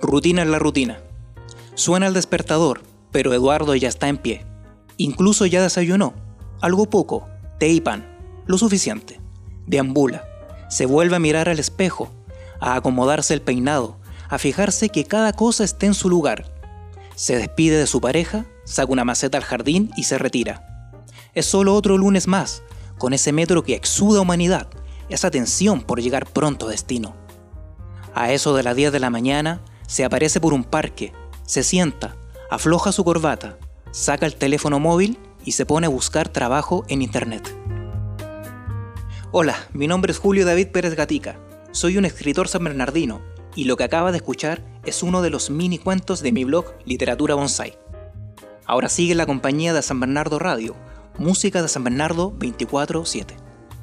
Rutina en la rutina. Suena el despertador, pero Eduardo ya está en pie. Incluso ya desayunó. Algo poco, té y pan, lo suficiente. Deambula. Se vuelve a mirar al espejo, a acomodarse el peinado, a fijarse que cada cosa esté en su lugar. Se despide de su pareja, saca una maceta al jardín y se retira. Es solo otro lunes más, con ese metro que exuda humanidad, esa tensión por llegar pronto a destino. A eso de las 10 de la mañana, se aparece por un parque, se sienta, afloja su corbata, saca el teléfono móvil y se pone a buscar trabajo en internet. Hola, mi nombre es Julio David Pérez Gatica, soy un escritor sanbernardino y lo que acaba de escuchar es uno de los mini cuentos de mi blog Literatura Bonsai. Ahora sigue la compañía de San Bernardo Radio, música de San Bernardo 24/7.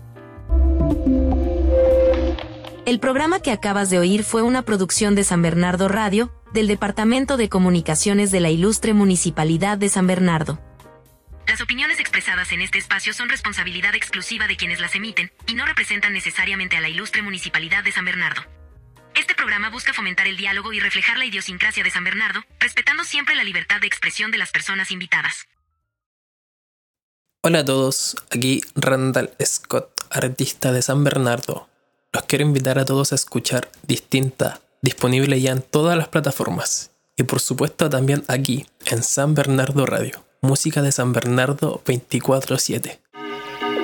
El programa que acabas de oír fue una producción de San Bernardo Radio, del Departamento de Comunicaciones de la Ilustre Municipalidad de San Bernardo. Las opiniones expresadas en este espacio son responsabilidad exclusiva de quienes las emiten y no representan necesariamente a la Ilustre Municipalidad de San Bernardo. Este programa busca fomentar el diálogo y reflejar la idiosincrasia de San Bernardo, respetando siempre la libertad de expresión de las personas invitadas. Hola a todos, aquí Randall Scott, artista de San Bernardo. Los quiero invitar a todos a escuchar Distinta, disponible ya en todas las plataformas. Y por supuesto también aquí, en San Bernardo Radio, música de San Bernardo 24/7.